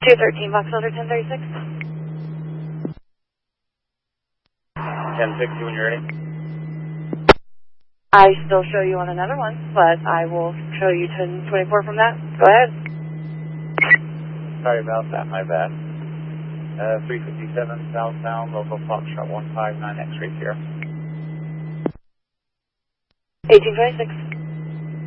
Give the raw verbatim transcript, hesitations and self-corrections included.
two thirteen, Foxtrot ten thirty-six. ten sixty when you're ready. I still show you on another one, but I will show you ten twenty-four from that. Go ahead. Sorry about that, my bad. Uh, three fifty-seven southbound, local Foxtrot one five nine X-ray here. eighteen twenty-six.